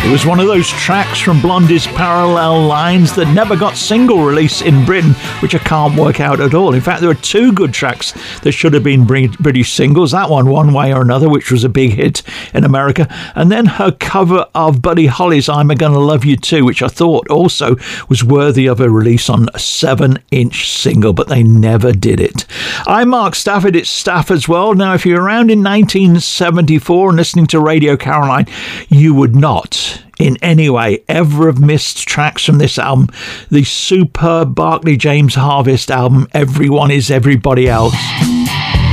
It was one of those tracks from Blondie's Parallel Lines that never got single release in Britain, which I can't work out at all. In fact, there were two good tracks that should have been British singles. That One Way or Another, which was a big hit in America, and then her cover of Buddy Holly's I'm Gonna Love You Too, which I thought also was worthy of a release on a 7-inch single, but they never did it. I'm Mark Stafford, it's Staff as well. Now, if you're around in 1974 and listening to Radio Caroline, you would not in any way ever have missed tracks from this album, the superb Barclay James Harvest album, Everyone Is Everybody Else.